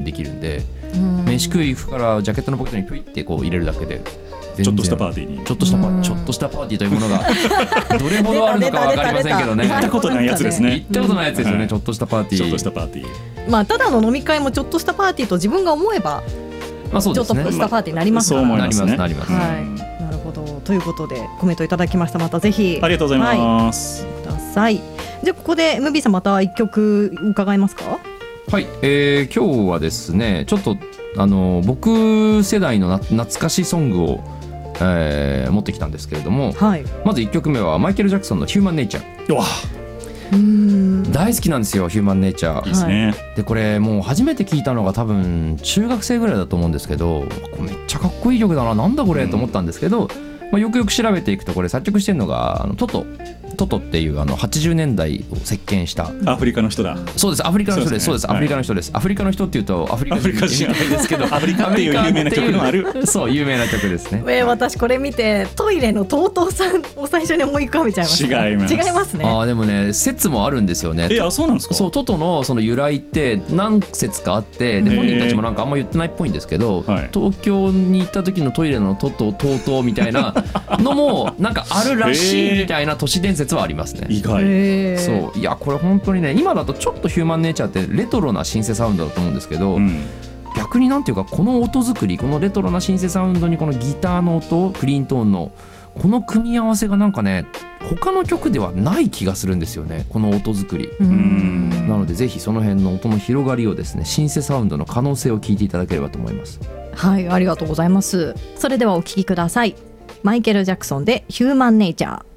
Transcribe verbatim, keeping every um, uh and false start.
できるんで、飯食い行くからジャケットのポケットにピュイってこう入れるだけでちょっとしたパーティーにちょっとしたパーちょっとしたパーティーというものがどれほどあるのか分かりませんけどね。 行ったことないやつですね。 行ったことないやつですよね、ちょっとしたパーティー。 ちょっとしたパーティー、 まあ、ただの飲み会もちょっとしたパーティーと自分が思えば、 まあそうですね、 ちょっとしたパーティーになりますから、 そう思いますね。 なります、 はい、なるほど。ということでコメントいただきました。またぜひありがとうございます、 はい、ください。じゃあここでムービーさんまた一曲伺えますか？ はい、えー、今日はですねちょっとあの僕世代のな懐かしいソングを、えー、持ってきたんですけれども、 はい、 まずいっきょくめはマイケル・ジャクソンのヒューマンネイチャー。 うわうーん大好きなんですよヒューマンネイチャー。 いいですね、 でこれもう初めて聞いたのが多分中学生ぐらいだと思うんですけど、これめっちゃかっこいい曲だな、なんだこれと思ったんですけど、まあ、よくよく調べていくとこれ作曲してるのがあのトトトトっていうあのはちじゅうねんだいを席巻したアフリカの人だ。 そうですアフリカの人です。そうです、 そうですね、 アフリカの人です。アフリカの人っていうとアフリカ人みたいですけど、 アフリカっていう有名な曲もある。 そう有名な曲ですね。 えー、私これ見てトイレの トートー さんを最初に思い浮かべちゃいました。 違います。 違いますね。 あでもね説もあるんですよね。 えあそうなんですか。 そうトトのその由来って何説かあって、で本人たちもなんかあんま言ってないっぽいんですけど、 はい、 東京に行った時のトイレのトトトートみたいなのもなんかあるらしいみたいな都市伝説はありますね。 意外。 そういやこれ本当にね今だとちょっとヒューマンネイチャーってレトロなシンセサウンドだと思うんですけど、うん、逆になんていうかこの音作り、このレトロなシンセサウンドにこのギターの音、クリーントーンのこの組み合わせがなんかね他の曲ではない気がするんですよね、この音作り。うんなのでぜひその辺の音の広がりをですね、シンセサウンドの可能性を聞いていただければと思います。 はい、ありがとうございます。それではお聴きください。マイケル・ジャクソンでヒューマンネイチャー。